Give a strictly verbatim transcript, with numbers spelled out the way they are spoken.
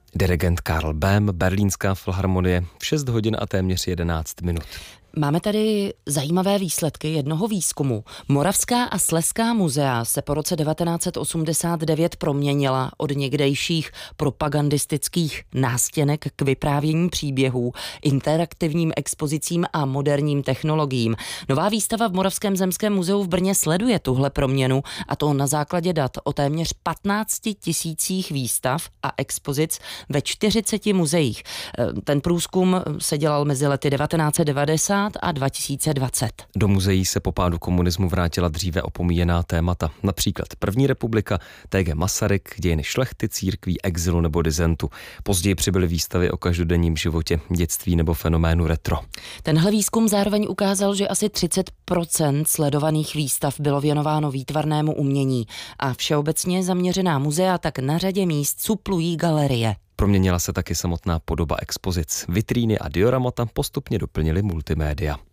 Dirigent Karl Böhm, Berlínská filharmonie, v šest hodin a téměř jedenáct minut. Máme tady zajímavé výsledky jednoho výzkumu. Moravská a Slezská muzea se po roce devatenáct set osmdesát devět proměnila od někdejších propagandistických nástěnek k vyprávění příběhů, interaktivním expozicím a moderním technologiím. Nová výstava v Moravském zemském muzeu v Brně sleduje tuhle proměnu, a to na základě dat o téměř patnácti tisících výstav a expozic ve čtyřiceti muzeích. Ten průzkum se dělal mezi lety devatenáct set devadesát a dva tisíce dvacet. Do muzeí se po pádu komunismu vrátila dříve opomíjená témata. Například první republika, T G Masaryk, dějiny šlechty, církví, exilu nebo disentu. Později přibyly výstavy o každodenním životě, dětství nebo fenoménu retro. Tenhle výzkum zároveň ukázal, že asi třicet procent sledovaných výstav bylo věnováno výtvarnému umění a všeobecně zaměřená muzea tak na řadě míst suplují galerie. Proměnila se taky samotná podoba expozic. Vitríny a dioramata postupně doplnily multimédia.